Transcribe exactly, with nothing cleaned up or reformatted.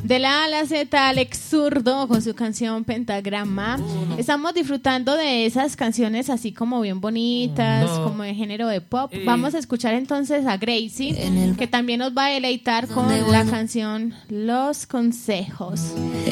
De la A a la Z, Alex Zurdo con su canción Pentagrama. Estamos disfrutando de esas canciones así como bien bonitas, no. como de género de pop. Eh. Vamos a escuchar entonces a Gracie, que también nos va a deleitar con la canción Los Consejos.